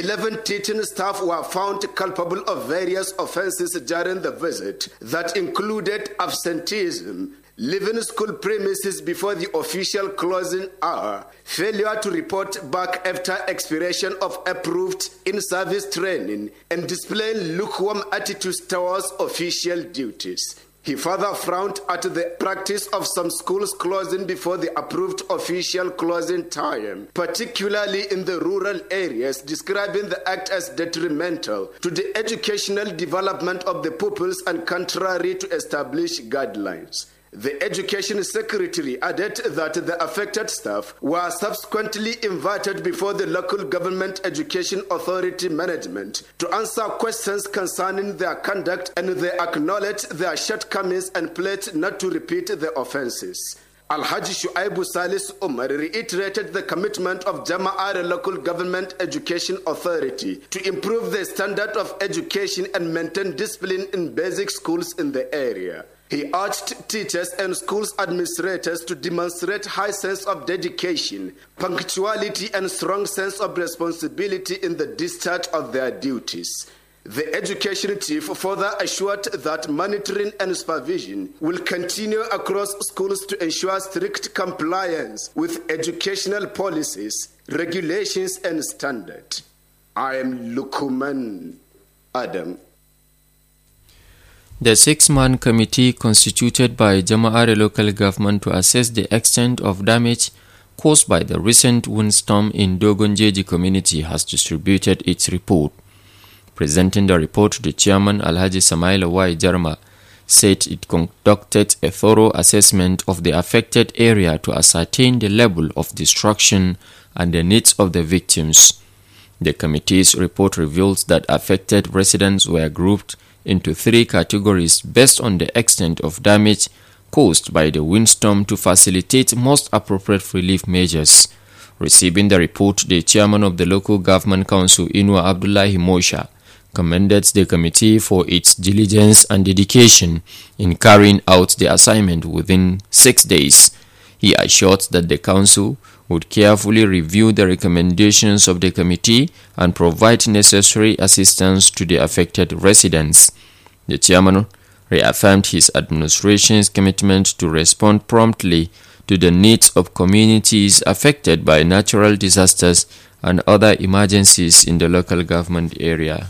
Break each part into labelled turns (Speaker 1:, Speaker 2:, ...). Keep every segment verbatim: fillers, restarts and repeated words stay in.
Speaker 1: eleven teaching staff were found culpable of various offenses during the visit that included absenteeism, leaving school premises before the official closing hour, failure to report back after expiration of approved in-service training, and displaying lukewarm attitudes towards official duties. He further frowned at the practice of some schools closing before the approved official closing time, particularly in the rural areas, describing the act as detrimental to the educational development of the pupils and contrary to established guidelines. The Education Secretary added that the affected staff were subsequently invited before the local government education authority management to answer questions concerning their conduct, and they acknowledged their shortcomings and pledged not to repeat the offenses. Alhaji Shuaibu Salis Umar reiterated the commitment of Jama'ar Local Government Education Authority to improve the standard of education and maintain discipline in basic schools in the area. He urged teachers and schools administrators to demonstrate high sense of dedication, punctuality, and strong sense of responsibility in the discharge of their duties. The education chief further assured that monitoring and supervision will continue across schools to ensure strict compliance with educational policies, regulations, and standards. I am Lukuman Adam.
Speaker 2: The six-man committee constituted by Jama'ar local government to assess the extent of damage caused by the recent windstorm in Dogonjeji community has distributed its report. Presenting the report, the chairman Alhaji Samaila Y. Jarma said it conducted a thorough assessment of the affected area to ascertain the level of destruction and the needs of the victims. The committee's report reveals that affected residents were grouped into three categories based on the extent of damage caused by the windstorm to facilitate most appropriate relief measures. Receiving the report, the chairman of the local government council, Inua Abdullahi Mosha, commended the committee for its diligence and dedication in carrying out the assignment within six days. He assured that the council would carefully review the recommendations of the committee and provide necessary assistance to the affected residents. The chairman reaffirmed his administration's commitment to respond promptly to the needs of communities affected by natural disasters and other emergencies in the local government area.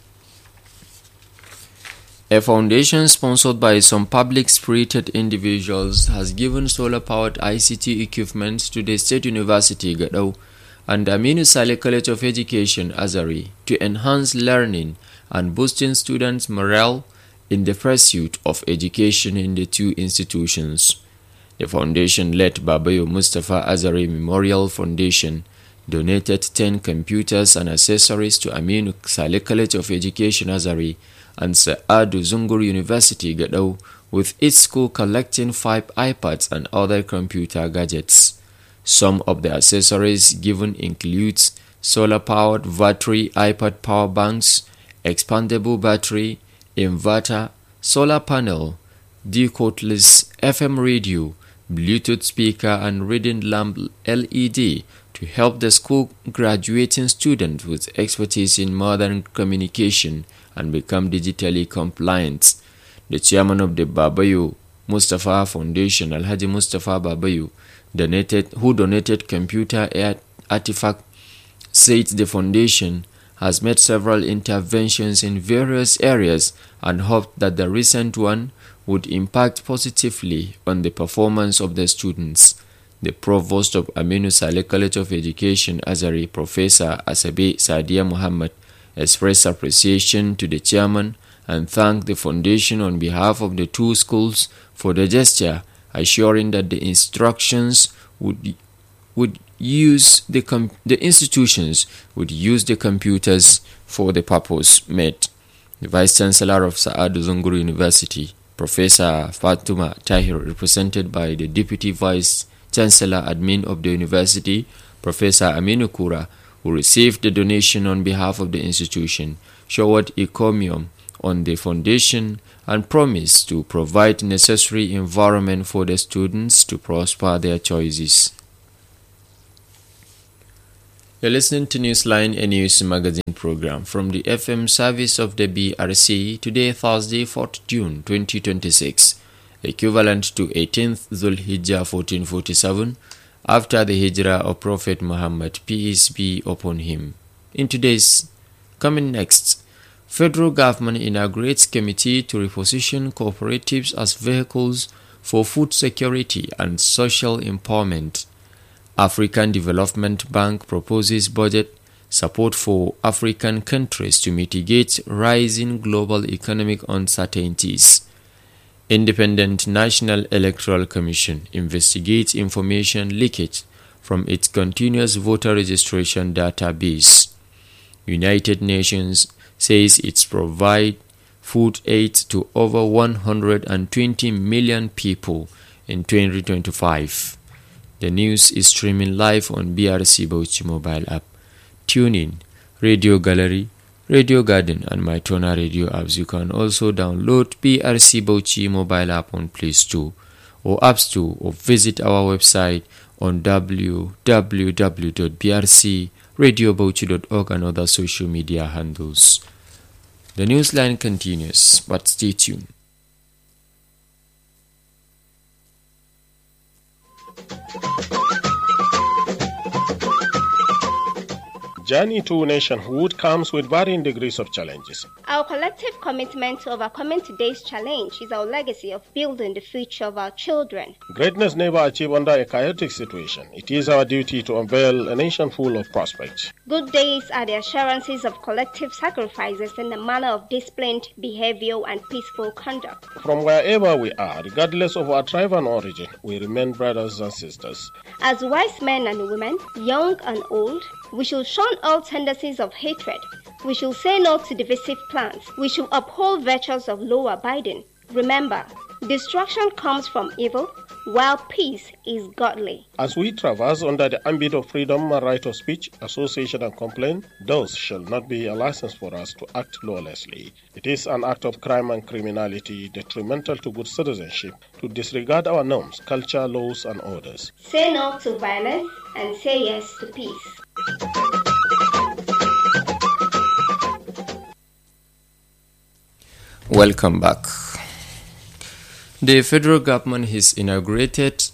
Speaker 2: A foundation sponsored by some public-spirited individuals has given solar-powered I C T equipment to the State University Gadau and Aminu Saleh College of Education Azari to enhance learning and boosting students' morale in the pursuit of education in the two institutions. The foundation, led Babayo Mustafa Azari Memorial Foundation, donated ten computers and accessories to Aminu Saleh College of Education Azari and Sa'adu Zungur University Gadau, with each school collecting five iPads and other computer gadgets. Some of the accessories given includes solar-powered battery iPad power banks, expandable battery, inverter, solar panel, decodless F M radio, Bluetooth speaker, and reading lamp L E D to help the school graduating students with expertise in modern communication and become digitally compliant. The chairman of the Babayu Mustafa Foundation, Alhaji Mustafa Babayu, donated, who donated computer artifact, said the foundation has made several interventions in various areas and hoped that the recent one would impact positively on the performance of the students. The provost of Aminu Saleh College of Education Azari, Professor Asabe Sadia Muhammad, expressed appreciation to the chairman and thanked the foundation on behalf of the two schools for the gesture, assuring that the instructions would would use the com- the institutions would use the computers for the purpose met. The Vice Chancellor of Sa'adu Zungur University, Professor Fatuma Tahir, represented by the Deputy Vice Chancellor Admin of the university, Professor Aminu Kura, who received the donation on behalf of the institution, showered encomium on the foundation and promised to provide necessary environment for the students to prosper their choices. You're listening to Newsline, a news magazine program from the F M service of the B R C. Today, Thursday, fourth June twenty twenty-six, equivalent to eighteenth Dhul-Hijjah fourteen forty-seven, after the Hijrah of Prophet Muhammad, peace be upon him. In today's coming next, Federal Government inaugurates committee to reposition cooperatives as vehicles for food security and social empowerment. African Development Bank proposes budget support for African countries to mitigate rising global economic uncertainties. Independent National Electoral Commission investigates information leakage from its continuous voter registration database. United Nations says it provides food aid to over one hundred twenty million people in twenty twenty-five. The news is streaming live on B R C Bauchi mobile app. Tune in, Radio Gallery, Radio Garden and MyTona radio apps. You can also download B R C Bauchi mobile app on Play Store or App Store, or visit our website on w w w dot b r c radio bauchi dot org and other social media handles. The newsline continues, but stay tuned.
Speaker 3: Journey to nationhood comes with varying degrees of challenges.
Speaker 4: Our collective commitment to overcoming today's challenge is our legacy of building the future of our children.
Speaker 3: Greatness never achieved under a chaotic situation. It is our duty to unveil a nation full of prospects.
Speaker 4: Good days are the assurances of collective sacrifices in the manner of disciplined behavior and peaceful conduct.
Speaker 3: From wherever we are, regardless of our tribe and origin, we remain brothers and sisters.
Speaker 4: As wise men and women, young and old, we should shun all tendencies of hatred. We should say no to divisive plans. We should uphold virtues of law abiding. Remember, destruction comes from evil, while peace is godly.
Speaker 3: As we traverse under the ambit of freedom and right of speech, association and complaint, those shall not be a license for us to act lawlessly. It is an act of crime and criminality detrimental to good citizenship to disregard our norms, culture, laws, and orders.
Speaker 4: Say no to violence and say yes to peace.
Speaker 2: Welcome back. The federal government has inaugurated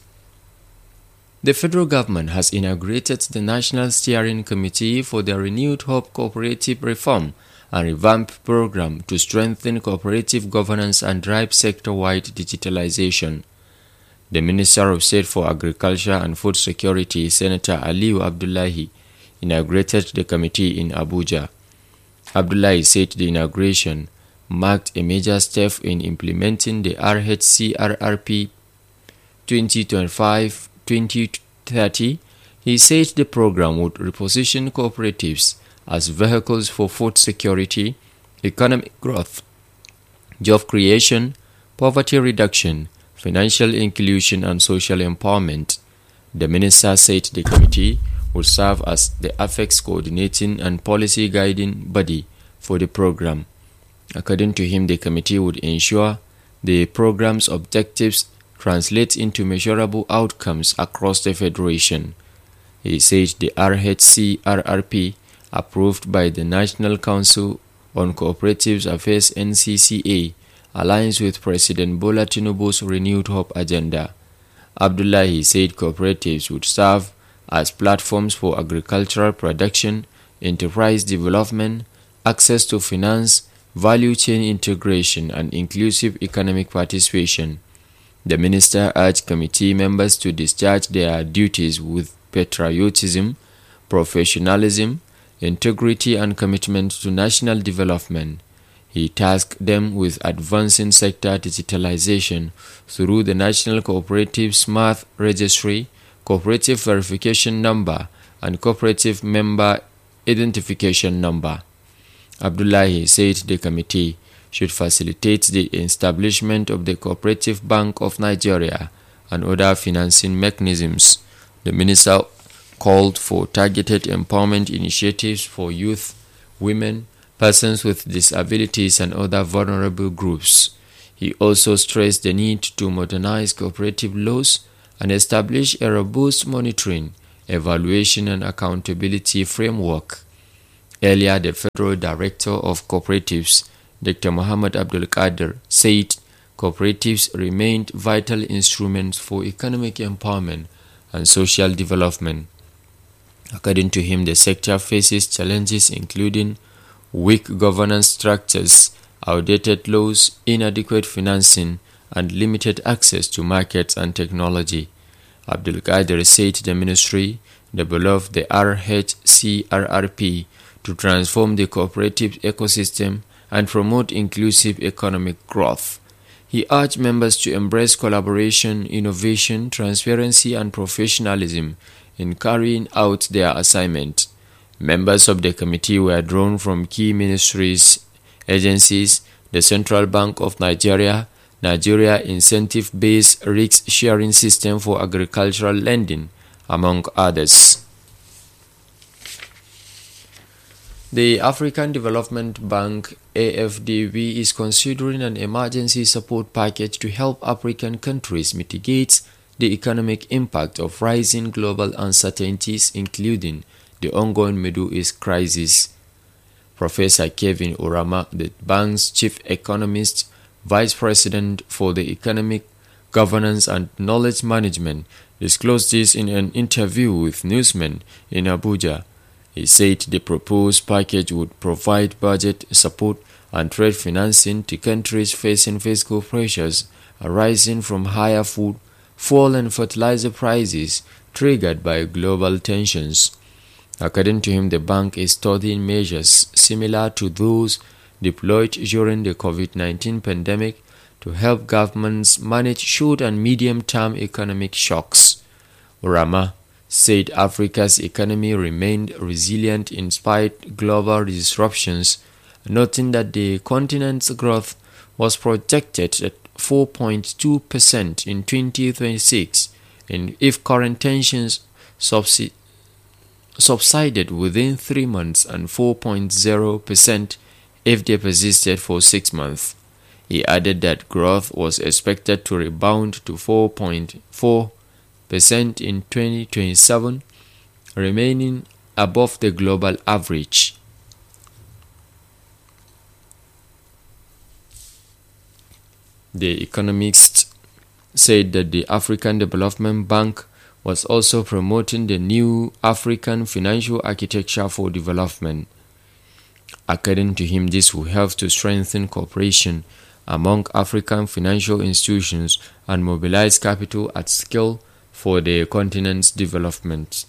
Speaker 2: The federal government has inaugurated the National Steering Committee for the Renewed Hope Cooperative Reform and Revamp Program to strengthen cooperative governance and drive sector-wide digitalization. The Minister of State for Agriculture and Food Security, Senator Aliyu Abdullahi, inaugurated the committee in Abuja. Abdullahi said the inauguration marked a major step in implementing the R H C R R P twenty twenty-five to twenty thirty. He said the program would reposition cooperatives as vehicles for food security, economic growth, job creation, poverty reduction, financial inclusion, and social empowerment. The minister said the committee would serve as the apex coordinating and policy guiding body for the program. According to him, the committee would ensure the program's objectives translate into measurable outcomes across the Federation. He said the R H C R R P, approved by the National Council on Cooperative Affairs N C C A, aligns with President Bola Tinubu's Renewed Hope agenda. Abdullahi said cooperatives would serve as platforms for agricultural production, enterprise development, access to finance, value chain integration, and inclusive economic participation. The minister urged committee members to discharge their duties with patriotism, professionalism, integrity, and commitment to national development. He tasked them with advancing sector digitalization through the National Cooperative Smart Registry, Cooperative Verification Number, and Cooperative Member Identification Number. Abdullahi said the committee should facilitate the establishment of the Cooperative Bank of Nigeria and other financing mechanisms. The minister called for targeted empowerment initiatives for youth, women, persons with disabilities, and other vulnerable groups. He also stressed the need to modernize cooperative laws and establish a robust monitoring, Evaluation and Accountability Framework. Earlier, the Federal Director of Cooperatives, Doctor Muhammad Abdul Qadir, said cooperatives remained vital instruments for economic empowerment and social development. According to him, the sector faces challenges including weak governance structures, outdated laws, inadequate financing, and limited access to markets and technology. Abdul Qadir said the ministry developed the R H C R R P to transform the cooperative ecosystem and promote inclusive economic growth. He urged members to embrace collaboration, innovation, transparency, and professionalism in carrying out their assignment. Members of the committee were drawn from key ministries, agencies, the Central Bank of Nigeria, Nigeria Incentive-Based Risk Sharing System for Agricultural Lending, among others. The African Development Bank A F D B is considering an emergency support package to help African countries mitigate the economic impact of rising global uncertainties, including the ongoing Middle East crisis. Professor Kevin Orama, the bank's chief economist, vice president for the economic governance and knowledge management, disclosed this in an interview with newsmen in Abuja. He said the proposed package would provide budget support and trade financing to countries facing fiscal pressures arising from higher food, fuel and fertilizer prices triggered by global tensions. According to him, the bank is studying measures similar to those deployed during the COVID nineteen pandemic to help governments manage short and medium-term economic shocks. Orama said Africa's economy remained resilient in spite of global disruptions, noting that the continent's growth was projected at four point two percent in twenty twenty-six, and if current tensions subsi- subsided within three months, and four point zero percent if they persisted for six months. He added that growth was expected to rebound to four point four percent in twenty twenty-seven, remaining above the global average. The economist said that the African Development Bank was also promoting the new African Financial Architecture for Development. According to him, this will help to strengthen cooperation among African financial institutions and mobilize capital at scale for the continent's development.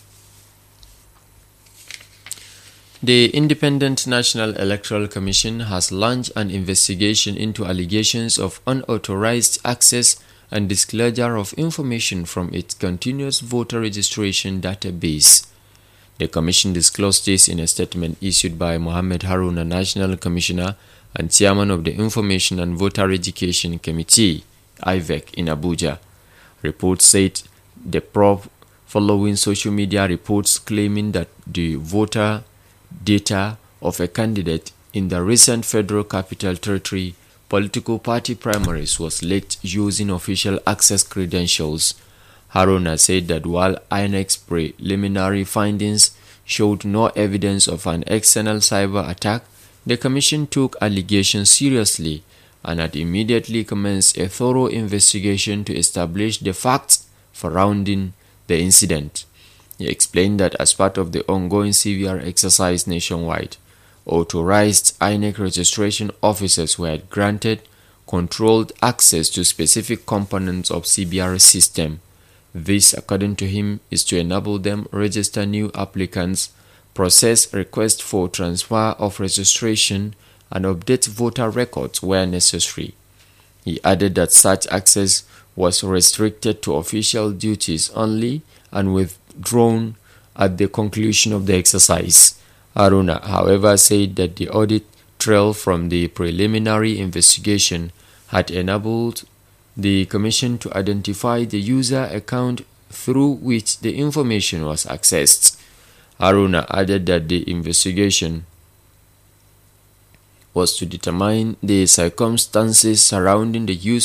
Speaker 2: The Independent National Electoral Commission has launched an investigation into allegations of unauthorized access and disclosure of information from its continuous voter registration database. The Commission disclosed this in a statement issued by Mohammed Haruna, National Commissioner and Chairman of the Information and Voter Education Committee, I V E C, in Abuja. Reports said the probe following social media reports claiming that the voter data of a candidate in the recent Federal Capital Territory political party primaries was leaked using official access credentials. Haruna said that while I N E C's preliminary findings showed no evidence of an external cyber attack, the Commission took allegations seriously and had immediately commenced a thorough investigation to establish the facts surrounding the incident. He explained that as part of the ongoing C V R exercise nationwide, authorized I N E C registration officers were granted controlled access to specific components of C B R system. This, according to him, is to enable them register new applicants, process requests for transfer of registration, and update voter records where necessary. He added that such access was restricted to official duties only and withdrawn at the conclusion of the exercise. Haruna, however, said that the audit trail from the preliminary investigation had enabled the Commission to identify the user account through which the information was accessed. Haruna added that the investigation was to determine the circumstances surrounding the use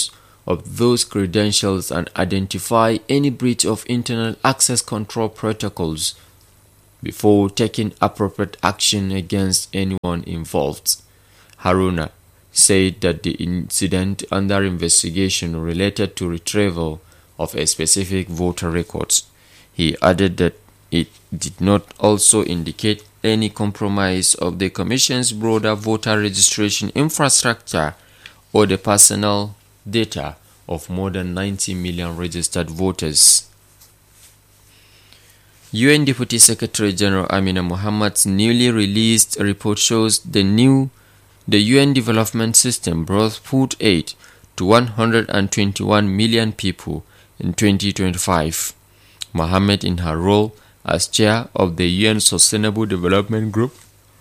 Speaker 2: of those credentials and identify any breach of internal access control protocols before taking appropriate action against anyone involved. Haruna said that the incident under investigation related to retrieval of a specific voter records. He added that it did not also indicate any compromise of the Commission's broader voter registration infrastructure or the personal data of more than ninety million registered voters. U N Deputy Secretary General Amina Mohammad's newly released report shows the new the U N development system brought food aid to one hundred twenty-one million people in twenty twenty-five. Mohammed, in her role as chair of the U N Sustainable Development Group,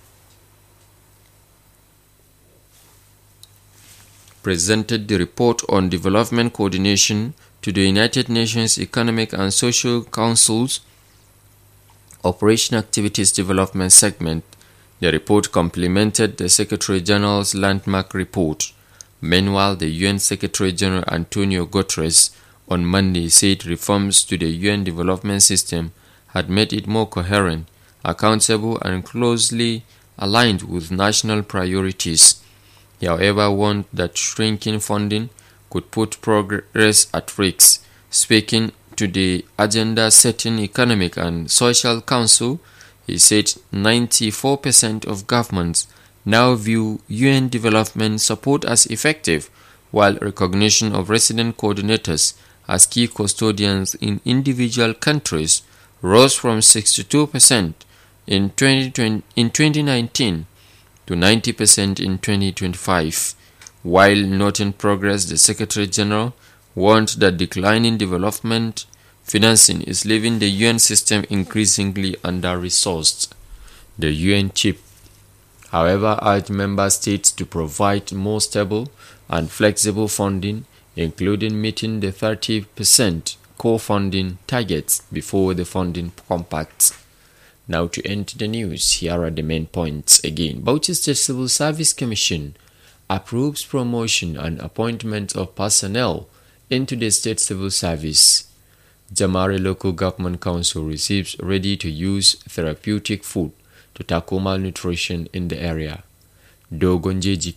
Speaker 2: presented the report on development coordination to the United Nations Economic and Social Council's Operation Activities Development segment. The report complemented the Secretary General's landmark report. Meanwhile, the U N Secretary General Antonio Guterres on Monday said reforms to the U N development system had made it more coherent, accountable, and closely aligned with national priorities. He, however, warned that shrinking funding could put progress at risk. Speaking to the Agenda-Setting Economic and Social Council, he said ninety-four percent of governments now view U N development support as effective, while recognition of resident coordinators as key custodians in individual countries rose from sixty-two percent in twenty nineteen to ninety percent in twenty twenty-five. While noting progress, the Secretary General warned that declining development financing is leaving the U N system increasingly under-resourced. The U N chief, however, urged member states to provide more stable and flexible funding, including meeting the thirty percent core funding targets before the funding compacts. Now to end the news, here are the main points again. Bauchi State Civil Service Commission approves promotion and appointment of personnel into the State Civil Service. Jamare Local Government Council receives ready-to-use therapeutic food to tackle malnutrition in the area. Dogonjeji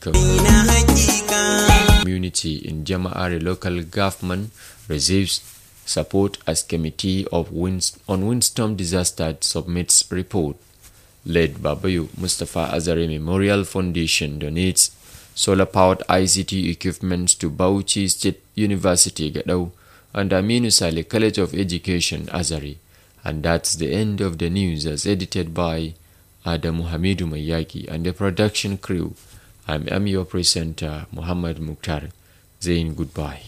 Speaker 2: community in Jamare Local Government receives support as Committee of Wind on Windstorm Disaster submits report. Led Babayu Mustafa Azare Memorial Foundation donates solar-powered I C T equipment to Bauchi State University Gadau and Aminu Saleh College of Education Azare. And that's the end of the news as edited by Adamu Hamidu Mayaki and the production crew. I'm, I'm your presenter, Muhammad Mukhtar. Zain, goodbye.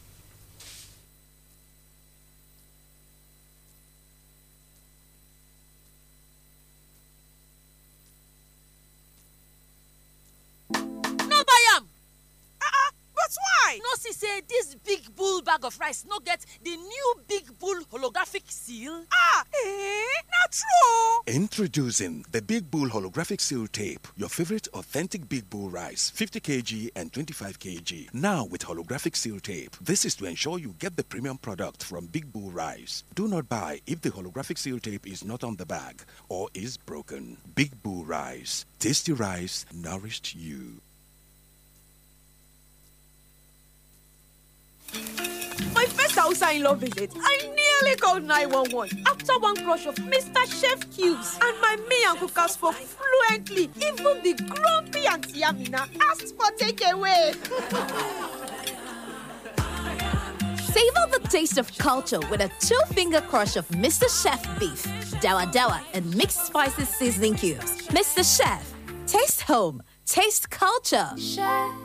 Speaker 5: No see say this big bull bag of rice no get the new big bull holographic seal?
Speaker 6: Ah, eh, not true.
Speaker 7: Introducing the Big Bull Holographic Seal Tape, your favorite authentic Big Bull rice, fifty kilograms and twenty-five kilograms. Now with holographic seal tape. This is to ensure you get the premium product from Big Bull Rice. Do not buy if the holographic seal tape is not on the bag or is broken. Big Bull Rice. Tasty rice nourished you.
Speaker 6: My first Hausa in-law visit, I nearly called nine one one after one crush of Mister Chef Cubes, and my me and cookers spoke fluently. Even the grumpy Auntie Amina asked for takeaway.
Speaker 8: Savor the taste of culture with a two-finger crush of Mister Chef beef, dawa dawa, and mixed spices seasoning cubes. Mister Chef, taste home, taste culture. Chef.